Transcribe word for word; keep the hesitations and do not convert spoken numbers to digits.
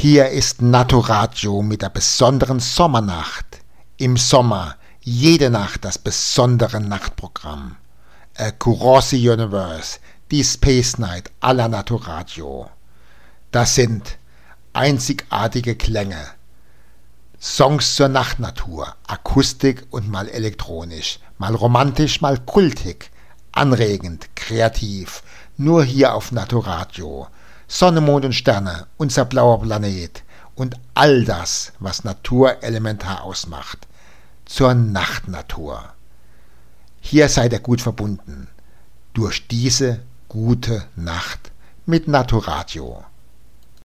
Hier ist Naturadio mit der besonderen Sommernacht. Im Sommer jede Nacht das besondere Nachtprogramm. Across the Universe, die Space Night aller Naturadio. Das sind einzigartige Klänge. Songs zur Nachtnatur, Akustik und mal elektronisch, mal romantisch, mal kultig, anregend, kreativ, nur hier auf Naturadio. Sonne, Mond und Sterne, unser blauer Planet und all das, was Natur elementar ausmacht, zur Nachtnatur. Hier seid ihr gut verbunden, durch diese gute Nacht mit Naturadio.